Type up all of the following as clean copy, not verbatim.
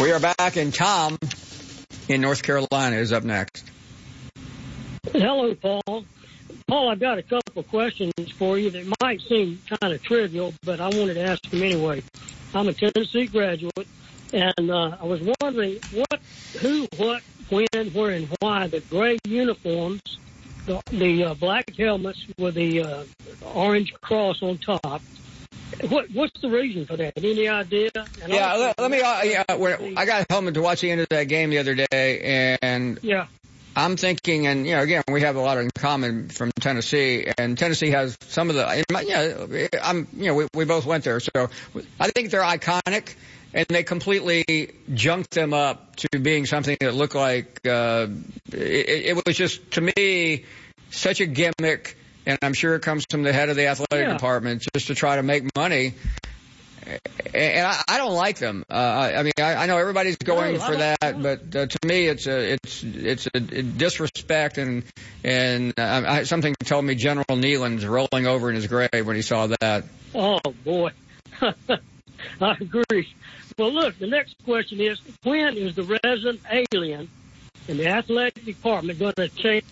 We are back, and Tom in North Carolina is up next. Hello, Paul. Paul, I've got a couple of questions for you that might seem kind of trivial, but I wanted to ask them anyway. I'm a Tennessee graduate, and I was wondering who, what, when, where, and why the gray uniforms, the black helmets with the orange cross on top. What's the reason for that? Any idea? And yeah, let me. I got a helmet to watch the end of that game the other day, and yeah. I'm thinking, and again, we have a lot in common from Tennessee, and Tennessee has some of the. We both went there, so I think they're iconic, and they completely junked them up to being something that looked like it was just, to me, such a gimmick. And I'm sure it comes from the head of the athletic department just to try to make money. And I don't like them. I know everybody's going for that, but to me, it's a disrespect. And something told me General Nealon's rolling over in his grave when he saw that. Oh boy, I agree. Well, look, the next question is: when is the resident alien in the athletic department going to change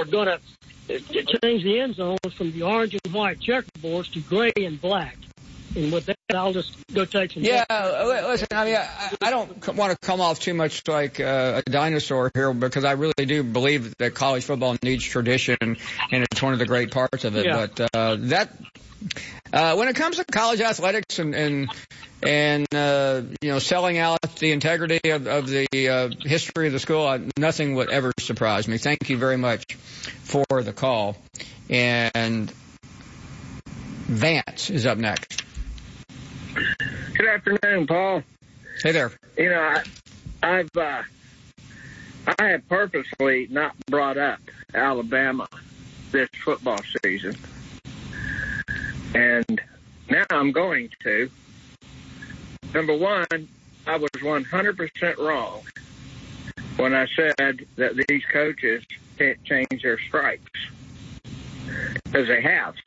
the end zones from the orange and white checkerboards to gray and black? And with that, I'll just go take some. Yeah, listen, I don't want to come off too much like a dinosaur here, because I really do believe that college football needs tradition, and it's one of the great parts of it. Yeah. But when it comes to college athletics and selling out the integrity of the history of the school, nothing would ever surprise me. Thank you very much for the call. And Vance is up next. Good afternoon, Paul. Hey there. I have purposely not brought up Alabama this football season, and now I'm going to. Number one, I was 100% wrong when I said that these coaches can't change their stripes, because they have.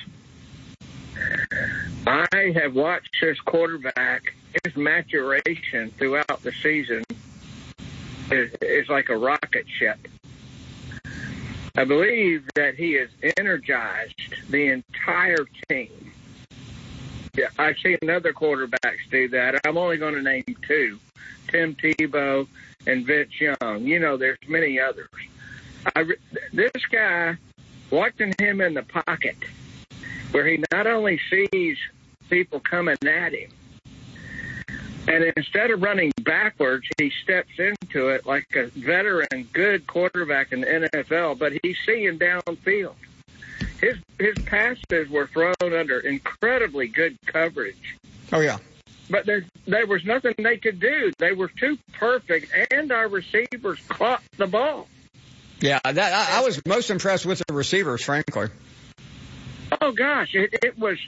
I have watched this quarterback. His maturation throughout the season is like a rocket ship. I believe that he has energized the entire team. Yeah, I've seen other quarterbacks do that. I'm only going to name two, Tim Tebow and Vince Young. There's many others. This guy, watching him in the pocket, where he not only sees people coming at him, and instead of running backwards, he steps into it like a veteran, good quarterback in the NFL, but he's seeing downfield. His passes were thrown under incredibly good coverage. Oh, yeah. But there was nothing they could do. They were too perfect, and our receivers caught the ball. Yeah, I was most impressed with the receivers, frankly. Oh, gosh, it was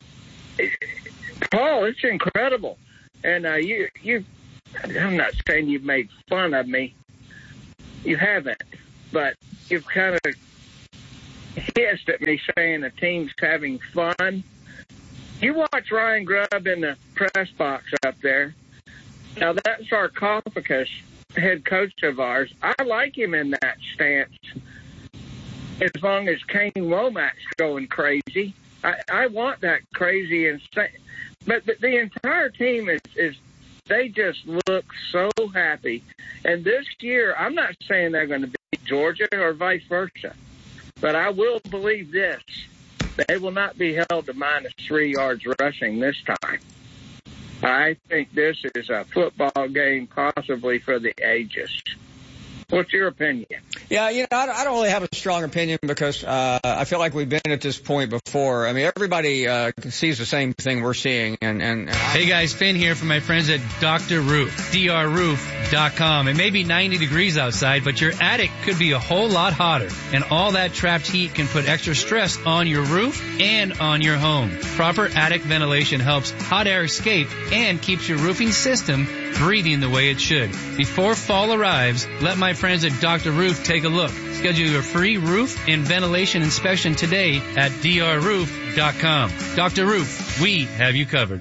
Paul, it's incredible. And I'm not saying you've made fun of me. You haven't. But you've kind of hissed at me saying the team's having fun. You watch Ryan Grubb in the press box up there. Now, that's Sarcophagus, head coach of ours. I like him in that stance as long as Kane Womack's going crazy. I want that crazy insane. But the entire team is they just look so happy. And this year, I'm not saying they're going to beat Georgia or vice versa, but I will believe this. They will not be held to -3 yards rushing this time. I think this is a football game possibly for the ages. What's your opinion? Yeah, I don't really have a strong opinion because I feel like we've been at this point before. I mean, everybody sees the same thing we're seeing. And hey, guys, Finn here from my friends at Dr. Roof, drroof.com. It may be 90 degrees outside, but your attic could be a whole lot hotter. And all that trapped heat can put extra stress on your roof and on your home. Proper attic ventilation helps hot air escape and keeps your roofing system breathing the way it should. Before fall arrives, let my friends at Dr. Roof take a look. Schedule your free roof and ventilation inspection today at drroof.com. Dr. Roof, we have you covered.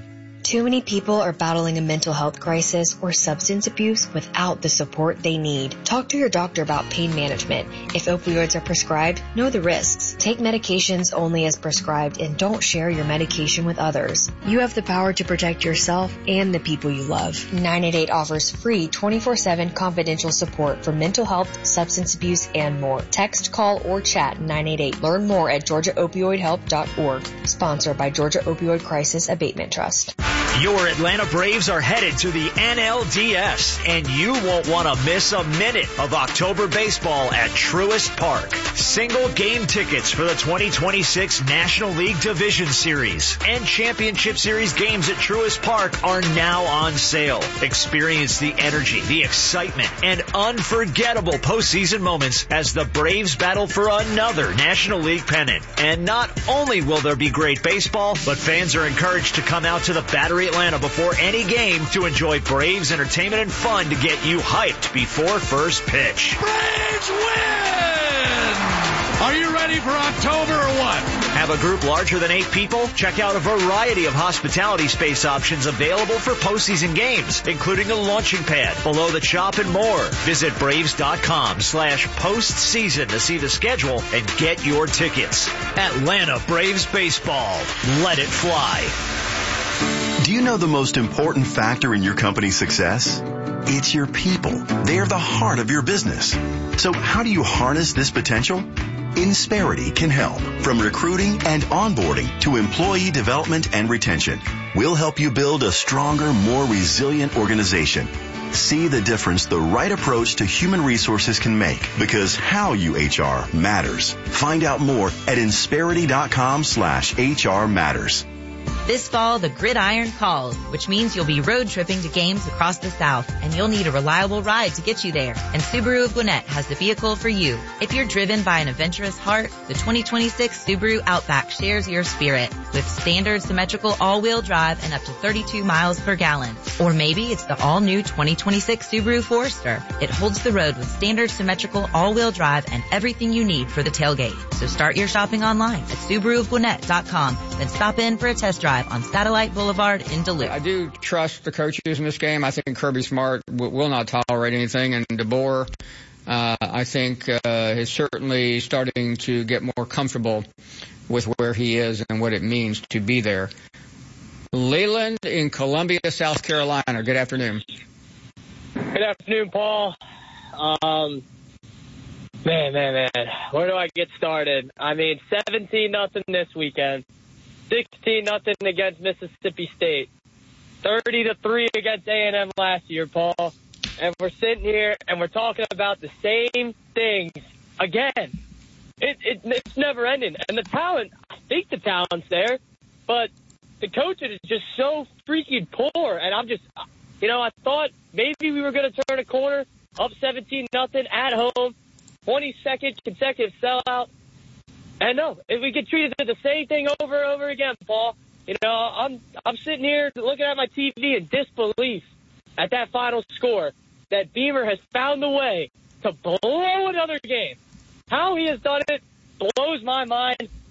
Too many people are battling a mental health crisis or substance abuse without the support they need. Talk to your doctor about pain management. If opioids are prescribed, know the risks. Take medications only as prescribed and don't share your medication with others. You have the power to protect yourself and the people you love. 988 offers free 24/7 confidential support for mental health, substance abuse, and more. Text, call, or chat 988. Learn more at GeorgiaOpioidHelp.org. Sponsored by Georgia Opioid Crisis Abatement Trust. Your Atlanta Braves are headed to the NLDS, and you won't want to miss a minute of October baseball at Truist Park. Single game tickets for the 2026 National League Division Series and Championship Series games at Truist Park are now on sale. Experience the energy, the excitement, and unforgettable postseason moments as the Braves battle for another National League pennant. And not only will there be great baseball, but fans are encouraged to come out to the Battery Atlanta before any game to enjoy Braves entertainment and fun to get you hyped before first pitch. Braves win! Are you ready for October or what? Have a group larger than 8 people? Check out a variety of hospitality space options available for postseason games, including a launching pad, below the chop, and more. Visit Braves.com/postseason to see the schedule and get your tickets. Atlanta Braves Baseball. Let it fly. Do you know the most important factor in your company's success? It's your people. They are the heart of your business. So how do you harness this potential? Insperity can help. From recruiting and onboarding to employee development and retention, we'll help you build a stronger, more resilient organization. See the difference the right approach to human resources can make, because how you HR matters. Find out more at Insperity.com/HR matters. This fall, the gridiron calls, which means you'll be road tripping to games across the South, and you'll need a reliable ride to get you there. And Subaru of Gwinnett has the vehicle for you. If you're driven by an adventurous heart, the 2026 Subaru Outback shares your spirit with standard symmetrical all-wheel drive and up to 32 miles per gallon. Or maybe it's the all-new 2026 Subaru Forester. It holds the road with standard symmetrical all-wheel drive and everything you need for the tailgate. So start your shopping online at SubaruofGwinnett.com, then stop in for a test drive on Satellite Boulevard in Duluth. I do trust the coaches in this game. I think Kirby Smart will not tolerate anything, and DeBoer, I think, is certainly starting to get more comfortable with where he is and what it means to be there. Leland in Columbia, South Carolina. Good afternoon. Good afternoon, Paul. Man. Where do I get started? I mean, 17-0 this weekend. 16-0 against Mississippi State. 30-3 against A&M last year, Paul. And we're sitting here and we're talking about the same things again. It's never ending. And the talent, I think the talent's there, but the coaching is just so freaking poor. And I'm just, I thought maybe we were going to turn a corner, up 17-0 at home, 22nd consecutive sellout. And no, if we get treated to the same thing over and over again, Paul, I'm sitting here looking at my TV in disbelief at that final score that Beamer has found a way to blow another game. How he has done it blows my mind.